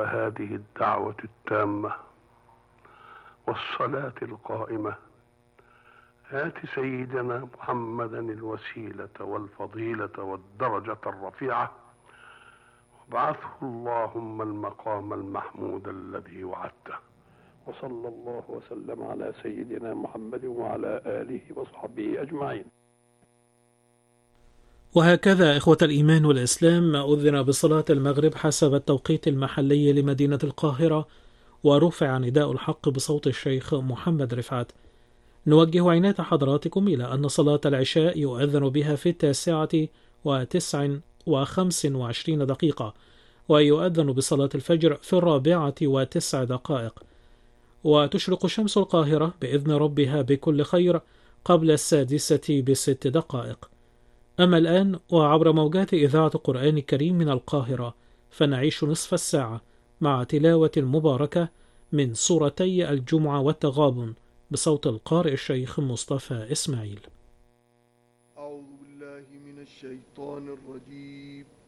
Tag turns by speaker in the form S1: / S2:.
S1: هذه الدعوة التامة والصلاة القائمة آت سيدنا محمدا الوسيلة والفضيلة والدرجة الرفيعة وابعثه اللهم المقام المحمود الذي وعدته. وصلى الله وسلم على سيدنا محمد وعلى آله وصحبه أجمعين.
S2: وهكذا إخوة الإيمان والإسلام أذن بصلاة المغرب حسب التوقيت المحلي لمدينة القاهرة، ورفع نداء الحق بصوت الشيخ محمد رفعت. نوجه عناية حضراتكم إلى أن صلاة العشاء يؤذن بها في 9:25 ويؤذن بصلاة الفجر في 4:09، وتشرق شمس القاهرة بإذن ربها بكل خير قبل 6:06. أما الآن وعبر موجات إذاعة القرآن الكريم من القاهرة فنعيش نصف الساعة مع تلاوة مباركة من سورتي الجمعة والتغابن بصوت القارئ الشيخ مصطفى إسماعيل.
S3: أعوذ بالله من الشيطان الرجيم.